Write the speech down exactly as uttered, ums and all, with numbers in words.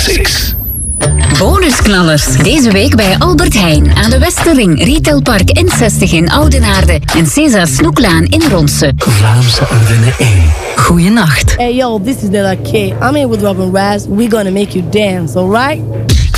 Classics. Bonusknallers. Deze week bij Albert Heijn aan de Westerring, Retailpark N zestig in Oudenaarde en César Snoeklaan in Ronse. Vlaamse Ardennen één. Goeienacht. Hey yo, this is Della K. I'm here with Robin Raz. We're gonna make you dance, alright?